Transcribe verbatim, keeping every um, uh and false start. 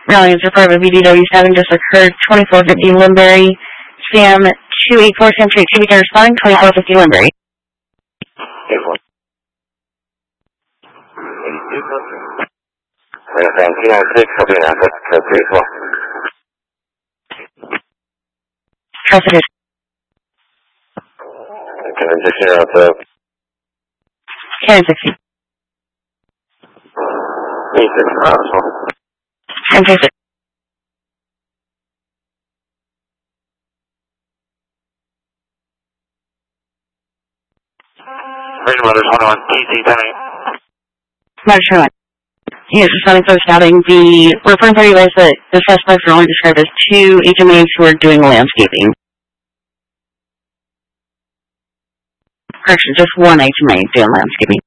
Rally is referred to B D W seven just occurred, twenty-four fifty Limbury. Sam two eighty-four Sam Street, T V K responding, twenty-four fifty Limbury. nineteen oh six, copy now, code three four. Copy. Can I just hear out the... ten sixty. eight six, oh, ten sixty. Ranger Motors one oh one, T C ten eight. Motor one. He is responding for scouting. The referring party was that the suspects are only described as two H M As who are doing landscaping. Correction, just one H M A doing landscaping.